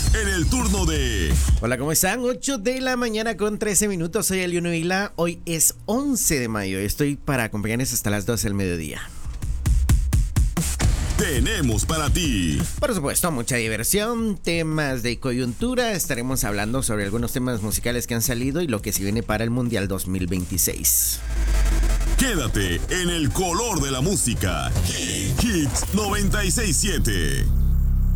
en el turno de... Hola, ¿cómo están? 8 de la mañana con 13 minutos. Soy Eliuno Vila. Hoy es 11 de mayo. Estoy para acompañarles hasta las 12 del mediodía. Tenemos para ti. Por supuesto, mucha diversión, temas de coyuntura. Estaremos hablando sobre algunos temas musicales que han salido y lo que se viene para el Mundial 2026. Quédate en el color de la música. Hits 96.7.